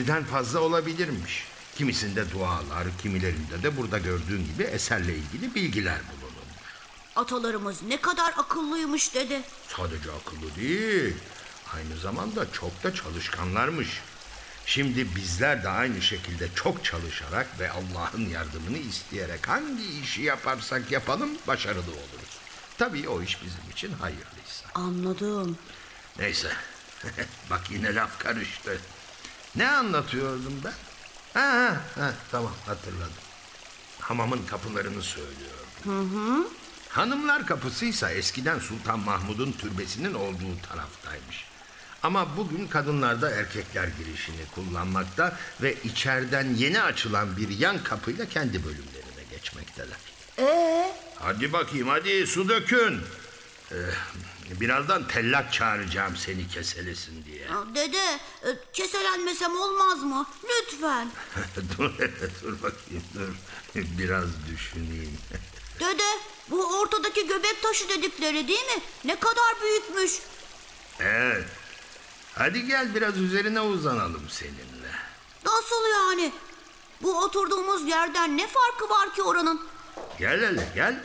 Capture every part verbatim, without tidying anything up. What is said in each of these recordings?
birden fazla olabilirmiş. Kimisinde dualar, kimilerinde de burada gördüğün gibi eserle ilgili bilgiler bulunur. Atalarımız ne kadar akıllıymış dede. Sadece akıllı değil, aynı zamanda çok da çalışkanlarmış. Şimdi bizler de aynı şekilde çok çalışarak ve Allah'ın yardımını isteyerek hangi işi yaparsak yapalım başarılı oluruz. Tabii o iş bizim için hayırlıysa. Anladım. Neyse, bak yine laf karıştı. Ne anlatıyordum ben? Ha, ha, ha, tamam hatırladım. Hamamın kapılarını söylüyordum. Hı hı. Hanımlar kapısıysa eskiden Sultan Mahmud'un türbesinin olduğu taraftaymış. Ama bugün kadınlar da erkekler girişini kullanmakta ve içeriden yeni açılan bir yan kapıyla kendi bölümlerine geçmekteler. Ee? Hadi bakayım, hadi su dökün. Ee, birazdan tellak çağıracağım seni keselesin diye. Dede, keselenmesem olmaz mı? Lütfen. dur, dur bakayım, dur. Biraz düşüneyim. Dede, bu ortadaki göbek taşı dedikleri değil mi? Ne kadar büyükmüş. Evet. Hadi gel biraz üzerine uzanalım seninle. Nasıl yani? Bu oturduğumuz yerden ne farkı var ki oranın? Gel hele gel.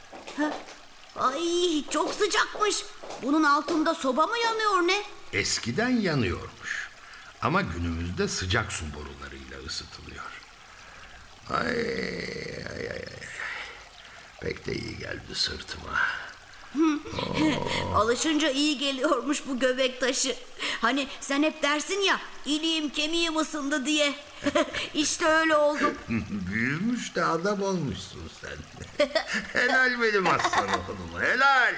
Ay çok sıcakmış. Bunun altında soba mı yanıyor ne? Eskiden yanıyormuş. Ama günümüzde sıcak su borularıyla ısıtılıyor. Ay, ay, ay, ay. Pek de iyi geldi sırtıma. Alışınca iyi geliyormuş bu göbek taşı. Hani sen hep dersin ya, iliğim kemiğim ısındı diye. İşte öyle oldu. Büyümüş de adam olmuşsun sen. Helal benim aslan oğlum, helal.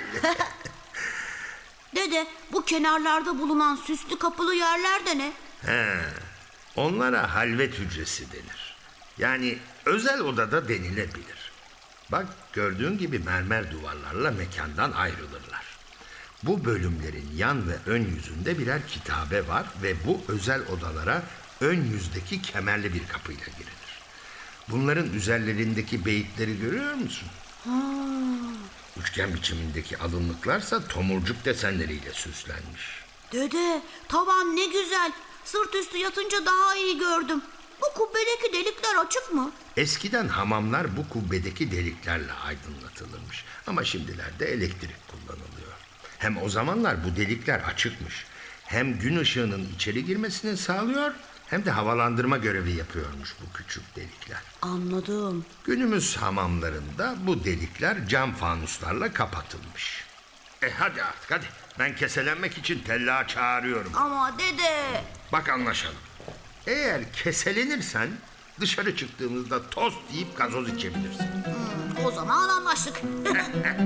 Dede, bu kenarlarda bulunan süslü kapılı yerler de ne? He, onlara halvet hücresi denir. Yani özel odada denilebilir. Bak gördüğün gibi mermer duvarlarla mekandan ayrılırlar. Bu bölümlerin yan ve ön yüzünde birer kitabe var ve bu özel odalara ön yüzdeki kemerli bir kapıyla girilir. Bunların üzerlerindeki beyitleri görüyor musun? Ha. Üçgen biçimindeki alınlıklarsa tomurcuk desenleriyle süslenmiş. Dede, tavan ne güzel. Sırt üstü yatınca daha iyi gördüm. Bu kubbedeki delikler açık mı? Eskiden hamamlar bu kubbedeki deliklerle aydınlatılırmış. Ama şimdilerde elektrik kullanılıyor. Hem o zamanlar bu delikler açıkmış. Hem gün ışığının içeri girmesini sağlıyor, hem de havalandırma görevi yapıyormuş bu küçük delikler. Anladım. Günümüz hamamlarında bu delikler cam fanuslarla kapatılmış. E hadi artık hadi. Ben keselenmek için tellağı çağırıyorum. Ama dede... Bak anlaşalım. Eğer keselenirsen dışarı çıktığımızda tost yiyip gazoz içebilirsin. Hmm, o zaman anlaştık.